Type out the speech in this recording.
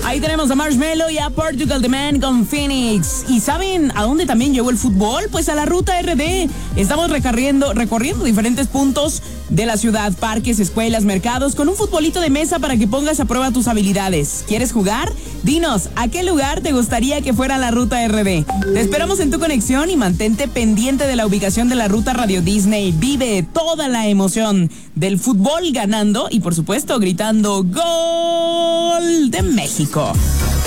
Ahí tenemos a Marshmello y a Portugal The Man con Phoenix. ¿Y saben a dónde también llegó el fútbol? Pues a la Ruta RD. Estamos recorriendo diferentes puntos de la ciudad, parques, escuelas, mercados, con un futbolito de mesa para que pongas a prueba tus habilidades. ¿Quieres jugar? Dinos, ¿a qué lugar te gustaría que fuera la Ruta RD? Te esperamos en tu conexión y mantente pendiente de la ubicación de la Ruta Radio Disney. Vive toda la emoción del fútbol ganando y, por supuesto, gritando ¡Gol de México!